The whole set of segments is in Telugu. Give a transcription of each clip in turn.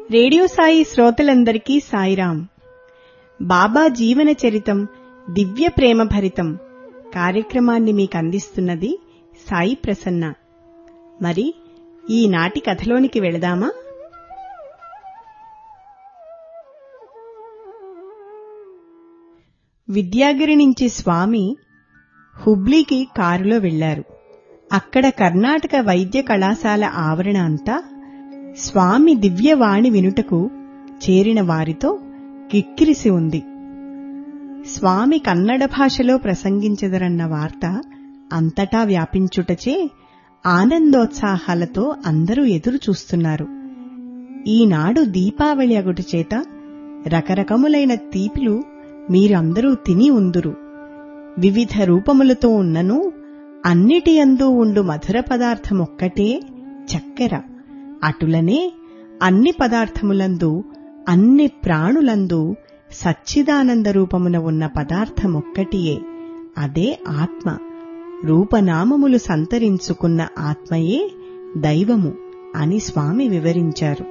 రేడియో సాయి శ్రోతలందరికీ సాయిరాం. బాబా జీవన చరితం దివ్య ప్రేమ భరితం కార్యక్రమాన్ని మీకు అందిస్తున్నది సాయి ప్రసన్న. మరి ఈనాటి కథలోనికి వెళదామా? విద్యాగిరి నుంచి స్వామి హుబ్లీకి కారులో వెళ్లారు. అక్కడ కర్ణాటక వైద్య కళాశాల ఆవరణ అంతా స్వామి దివ్యవాణి వినుటకు చేరిన వారితో కిక్కిరిసి ఉంది. స్వామి కన్నడ భాషలో ప్రసంగించెదరన్న వార్త అంతటా వ్యాపించుటచే ఆనందోత్సాహాలతో అందరూ ఎదురు చూస్తున్నారు. ఈనాడు దీపావళి అగుట చేత రకరకములైన తీపిలు మీరందరూ తిని ఉందురు. వివిధ రూపములతో ఉన్నను అన్నిటి యందు ఉండు మధుర పదార్థమొక్కటే చక్కెర. అటులనే అన్ని పదార్థములందు అన్ని ప్రాణులందు సచ్చిదానంద రూపమున ఉన్న పదార్థమొక్కటియే, అదే ఆత్మ. రూపనామములు సంతరించుకున్న ఆత్మయే దైవము అని స్వామి వివరించారు.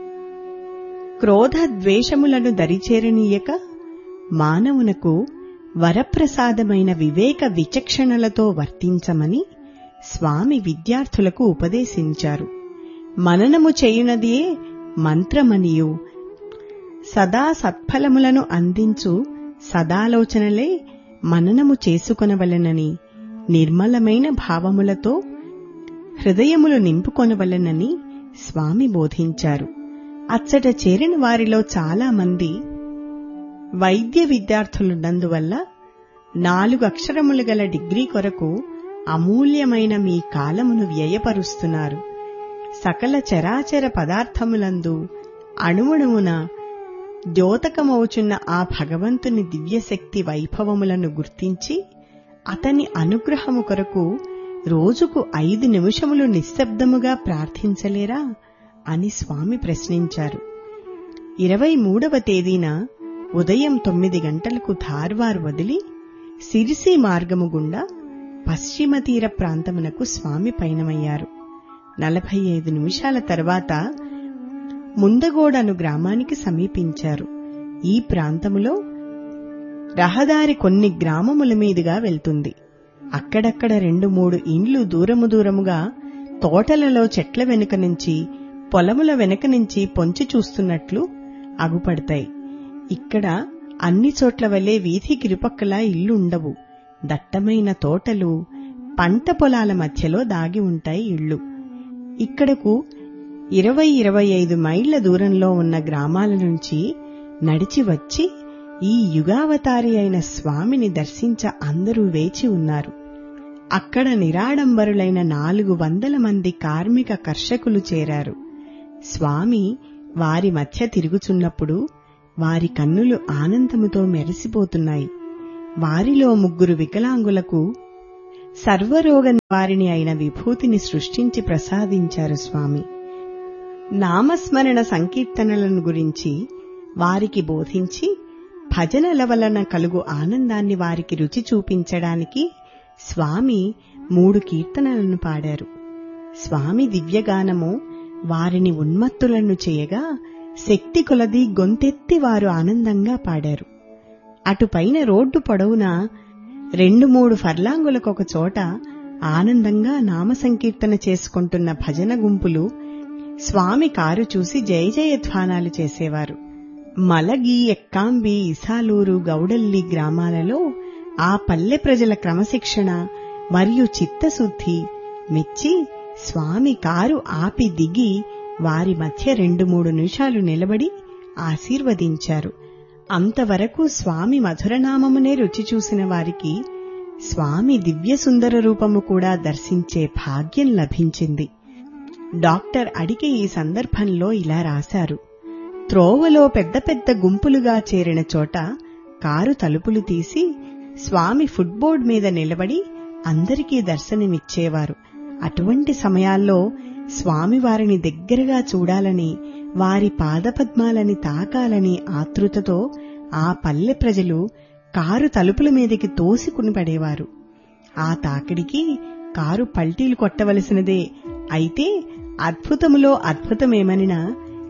క్రోధ ద్వేషములను దరిచేరనీయక మానవునకు వరప్రసాదమైన వివేక విచక్షణలతో వర్తించమని స్వామి విద్యార్థులకు ఉపదేశించారు. మననము చేయునదియే మంత్రమనియు, సదా సత్ఫలములను అందించు సదాలోచనలే మననము చేసుకొనవలెనని, నిర్మలమైన భావములతో హృదయములు నింపుకొనవలెనని స్వామి బోధించారు. అచ్చట చేరిన వారిలో చాలా మంది వైద్య విద్యార్థులున్నందువల్ల 4 అక్షరములు గల డిగ్రీ కొరకు అమూల్యమైన మీ కాలమును వ్యయపరుస్తున్నారు. సకల చరాచర పదార్థములందు అణువణువున ద్యోతకమవుచున్న ఆ భగవంతుని దివ్యశక్తి వైభవములను గుర్తించి అతని అనుగ్రహము కొరకు రోజుకు 5 నిమిషములు నిశ్శబ్దముగా ప్రార్థించలేరా అని స్వామి ప్రశ్నించారు. 23వ తేదీన ఉదయం 9 గంటలకు ధార్వార్ వదిలి సిరిసి మార్గము గుండా పశ్చిమ తీర ప్రాంతమునకు స్వామి పయనమయ్యారు. 45 నిమిషాల తర్వాత ముందగోడను గ్రామానికి సమీపించారు. ఈ ప్రాంతములో రహదారి కొన్ని గ్రామముల మీదుగా వెళ్తుంది. అక్కడక్కడ 2-3 ఇండ్లు దూరముగా తోటలలో చెట్ల వెనుక నుంచి, పొలముల వెనుక నుంచి పొంచి చూస్తున్నట్లు అగుపడతాయి. ఇక్కడ అన్ని చోట్ల వలె వీధికిరుపక్కలా ఇల్లు ఉండవు. దట్టమైన తోటలు, పంట పొలాల మధ్యలో దాగి ఉంటాయి ఇళ్లు. ఇక్కడకు 20-25 మైళ్ల దూరంలో ఉన్న గ్రామాల నుంచి నడిచి వచ్చి ఈ యుగావతారి అయిన స్వామిని దర్శించ అందరూ వేచి ఉన్నారు. అక్కడ నిరాడంబరులైన 400 మంది కార్మిక కర్షకులు చేరారు. స్వామి వారి మధ్య తిరుగుచున్నప్పుడు వారి కన్నులు ఆనందముతో మెరిసిపోతున్నాయి. వారిలో 3 వికలాంగులకు సర్వరోగ నివారిణి అయిన విభూతిని సృష్టించి ప్రసాదించారు స్వామి. నామస్మరణ సంకీర్తనలను గురించి వారికి బోధించి భజనల వలన కలుగు ఆనందాన్ని వారికి రుచి చూపించడానికి స్వామి 3 కీర్తనలను పాడారు. స్వామి దివ్యగానము వారిని ఉన్మత్తులను చేయగా శక్తి కొలది గొంతెత్తి వారు ఆనందంగా పాడారు. అటుపైన రోడ్డు పొడవునా 2-3 ఫర్లాంగులకొక చోట ఆనందంగా నామ సంకీర్తన చేసుకుంటున్న భజన గుంపులు స్వామి కారు చూసి జయ జయధ్వానాలు చేసేవారు. మలగి, ఎక్కాంబి, ఇసాలూరు, గౌడల్లి గ్రామాలలో ఆ పల్లె ప్రజల క్రమశిక్షణ మరియు చిత్తశుద్ధి మెచ్చి స్వామి కారు ఆపి దిగి వారి మధ్య 2-3 నిమిషాలు నిలబడి ఆశీర్వదించారు. అంతవరకు స్వామి మధురనామమునే రుచి చూసిన వారికి స్వామి దివ్య సుందర రూపము కూడా దర్శించే భాగ్యం లభించింది. డాక్టర్ అడిగే ఈ సందర్భంలో ఇలా రాశారు: త్రోవలో పెద్ద పెద్ద గుంపులుగా చేరిన చోట కారు తలుపులు తీసి స్వామి ఫుట్బోర్డ్ మీద నిలబడి అందరికీ దర్శనమిచ్చేవారు. అటువంటి సమయాల్లో స్వామివారిని దగ్గరగా చూడాలని, వారి పాదపద్మాలని తాకాలని ఆతృతతో ఆ పల్లె ప్రజలు కారు తలుపుల మీదకి తోసికుని పడేవారు. ఆ తాకిడికి కారు పల్టీలు కొట్టవలసినదే. అయితే అద్భుతములో అద్భుతమేమనినా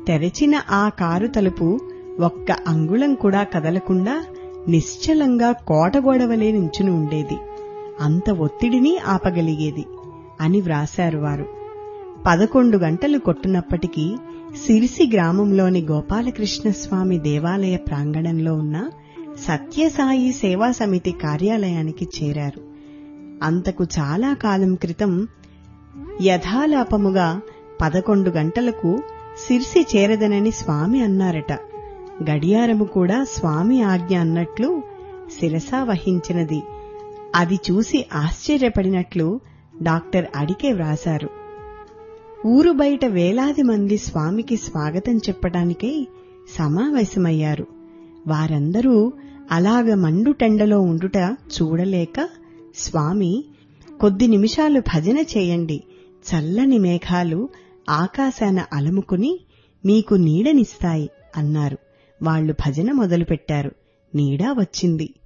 తెరచిన ఆ కారు తలుపు ఒక్క అంగుళం కూడా కదలకుండా నిశ్చలంగా కోటగోడవలే నించుని ఉండేది. అంత ఒత్తిడిని ఆపగలిగేది అని వ్రాశారు వారు. 11 గంటలు కొట్టునప్పటికీ సిరిసి గ్రామంలోని గోపాలకృష్ణస్వామి దేవాలయ ప్రాంగణంలో ఉన్న సత్యసాయి సేవా సమితి కార్యాలయానికి చేరారు. అంతకు చాలా కాలం క్రితం యథాలాపముగా 11 గంటలకు సిరిసి చేరదనని స్వామి అన్నారట. గడియారము కూడా స్వామి ఆజ్ఞ అన్నట్లు శిరసా వహించినది. అది చూసి ఆశ్చర్యపడినట్లు డాక్టర్ అడికే వ్రాశారు. ఊరు బయట వేలాది మంది స్వామికి స్వాగతం చెప్పడానికై సమావేశమయ్యారు. వారందరూ అలాగ మండుటెండలో ఉండుట చూడలేక స్వామి, కొద్ది నిమిషాలు భజన చేయండి, చల్లని మేఘాలు ఆకాశాన అలముకుని మీకు నీడనిస్తాయి అన్నారు. వాళ్లు భజన మొదలుపెట్టారు. నీడా వచ్చింది.